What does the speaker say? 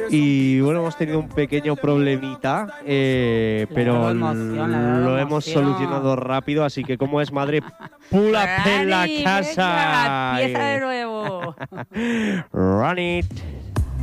Y bueno, hemos tenido un pequeño problemita, pero lo hemos solucionado rápido. Así que, como es madre, pull up en la casa. Empieza de nuevo. Run it.